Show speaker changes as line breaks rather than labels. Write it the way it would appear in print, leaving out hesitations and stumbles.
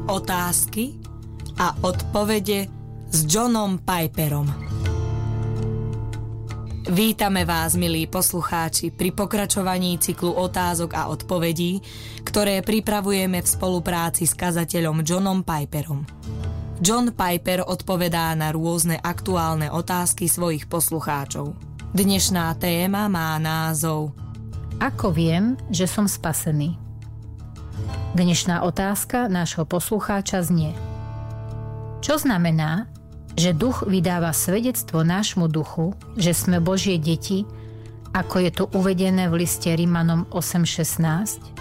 Otázky a odpovede s Johnom Piperom. Vítame vás, milí poslucháči, pri pokračovaní cyklu otázok a odpovedí, ktoré pripravujeme v spolupráci s kazateľom Johnom Piperom. John Piper odpovedá na rôzne aktuálne otázky svojich poslucháčov. Dnešná téma má názov
Ako viem, že som spasený? Dnešná otázka nášho poslucháča znie: Čo znamená, že duch vydáva svedectvo nášmu duchu, že sme Božie deti, ako je to uvedené v liste Rimanom 8.16?